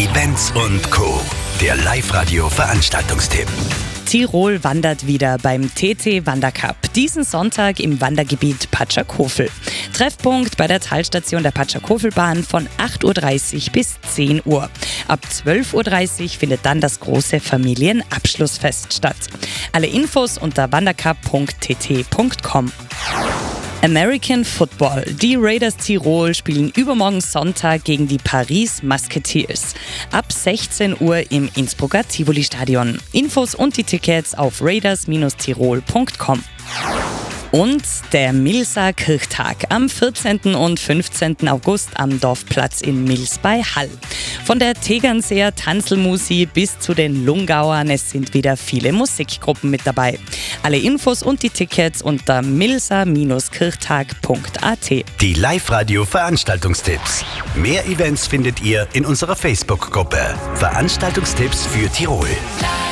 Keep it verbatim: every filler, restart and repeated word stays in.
Events und Co. Der Live-Radio-Veranstaltungstipp. Tirol wandert wieder beim T T Wandercup. Diesen Sonntag im Wandergebiet Patschakofel. Treffpunkt bei der Talstation der Patschakofelbahn von acht Uhr dreißig bis zehn Uhr. Ab zwölf Uhr dreißig findet dann das große Familienabschlussfest statt. Alle Infos unter wandercup punkt t t punkt com. American Football. Die Raiders Tirol spielen übermorgen Sonntag gegen die Paris Musketeers. Ab sechzehn Uhr im Innsbrucker Tivoli-Stadion. Infos und die Tickets auf raiders Tirol punkt com. Und der Milser Kirchtag am vierzehnten und fünfzehnten August am Dorfplatz in Mils bei Hall. Von der Tegernseer Tanzelmusi bis zu den Lungauern, es sind wieder viele Musikgruppen mit dabei. Alle Infos und die Tickets unter milser kirchtag punkt a t. Die Live-Radio-Veranstaltungstipps. Mehr Events findet ihr in unserer Facebook-Gruppe. Veranstaltungstipps für Tirol.